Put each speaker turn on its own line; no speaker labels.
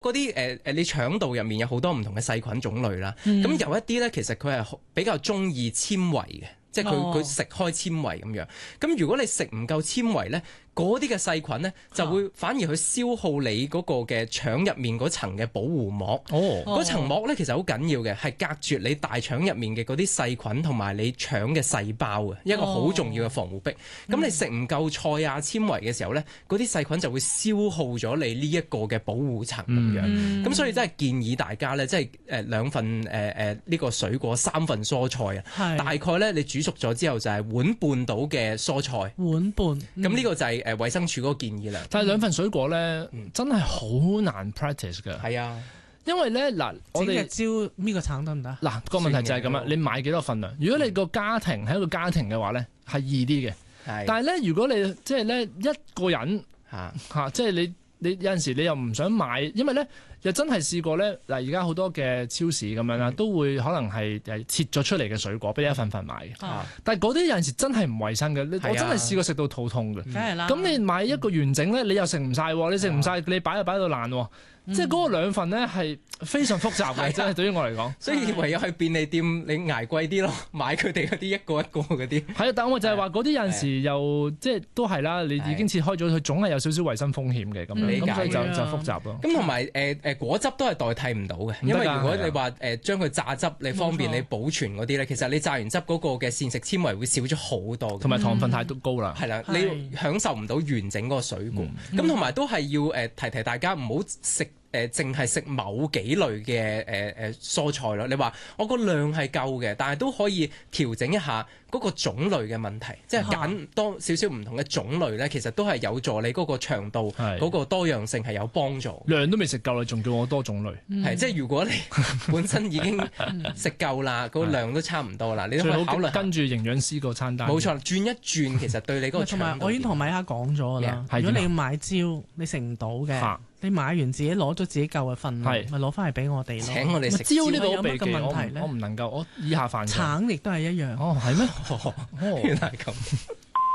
嗰啲你腸道入面有好多唔同嘅細菌種類啦。咁有一啲咧，其實佢係比較中意纖維嘅，即係佢食開纖維咁樣。咁如果你食唔夠纖維咧，嗰啲嘅細菌咧就會反而去消耗你嗰個嘅腸入面嗰層嘅保護膜。嗰層膜咧其實好緊要嘅，係隔絕你大腸入面嘅嗰啲細菌同埋你腸嘅細胞嘅一個好重要嘅防護壁。咁你食唔夠菜啊纖維嘅時候咧，嗰啲細菌就會消耗咗你呢一個嘅保護層咁樣。咁所以真係建議大家咧，即係2份呢個水果3份蔬菜啊，大概咧你煮熟咗之後就係碗半到嘅蔬菜。碗半。咁呢個就係衛生署嗰個建議啦。
但係2份水果咧，真係好難 practice 㗎。
係啊，
因為咧嗱，我哋
招搣個橙得唔得？
嗱個問題就係咁啦，你買幾多份量？如果你個家庭係一個家庭嘅話咧，係易啲嘅。但係咧，如果你即係咧一個人即係你有陣時你又唔想買，因為咧又真係試過咧嗱，而家好多嘅超市咁樣啦，都會可能係切咗出嚟嘅水果俾你一份份買嘅。但係嗰啲有陣時真係唔衞生嘅，我真係試過食到肚痛嘅。
梗係啦。
咁你買一個完整咧，你又食唔晒喎，你食唔晒，你擺到爛喎。即係嗰個2份咧係非常複雜嘅，真係對於我嚟講。
所以唯有去便利店，你捱貴啲咯，買佢哋嗰啲一個一個嗰啲。
係啊，但我就係話嗰啲有陣時又即係都係啦，你已經切開咗，佢總係有少少衞生風險嘅咁樣，咁所以就複雜咯。
咁同埋果汁都係代替唔到嘅，因為如果你話將佢榨汁，你方便你保存嗰啲咧，其實你榨完汁嗰個嘅膳食纖維會少咗好多，
同埋糖分太高啦。
係啦，你享受唔到完整嗰個水果。咁同埋都係要提大家唔好食。淨係食某幾類嘅蔬菜咯。你話我個量係夠嘅，但係都可以調整一下嗰個種類嘅問題，即係揀多少少唔同嘅種類咧，其實都係有助你嗰個腸道嗰個多樣性係有幫助。
量都未食夠，你仲叫我多種類？
係即係如果你本身已經食夠啦，個量都差唔多啦，你都可以考慮
跟住營養師個餐單。
冇錯，轉一轉其實對你嗰個腸道。
同埋我已經同米哈講咗㗎啦，如果你要買蕉，你食唔到嘅。你買完自己攞咗自己夠嘅份量，咪攞翻嚟俾我哋咯。
請我哋食
蕉呢個
有乜嘅問題咧？
我唔能夠，我以下犯錯。
橙亦都係一樣。
哦，係咩？
原來係咁。